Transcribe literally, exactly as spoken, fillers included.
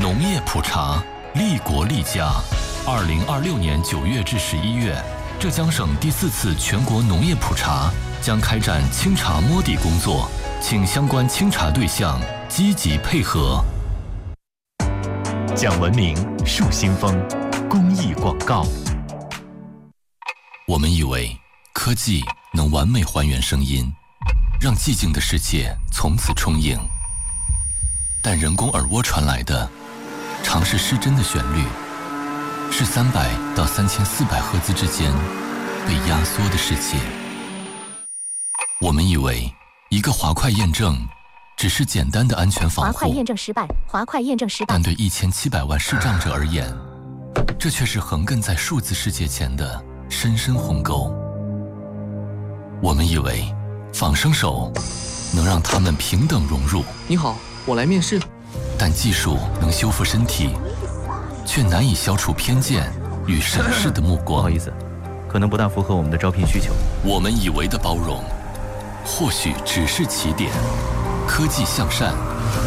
农业普查，利国利家。二零二六年九月至十一月，浙江省第四次全国农业普查将开展清查摸底工作，请相关清查对象积极配合。 讲文明树新风，公益广告。 我们以为科技能完美还原声音，让寂静的世界从此充盈。但人工耳蜗传来的，常是失真的旋律，是三百到三千四百赫兹之间被压缩的世界。我们以为一个滑块验证只是简单的安全防护， 滑块验证失败，滑块验证失败。 但对一千七百万视障者而言，这却是横亘在数字世界前的深深鸿沟。我们以为仿生手能让他们平等融入。 你好，我来面试。 但技术能修复身体，却难以消除偏见与审视的目光。 不好意思，可能不大符合我们的招聘需求。 我们以为的包容，或许只是起点。科技向善，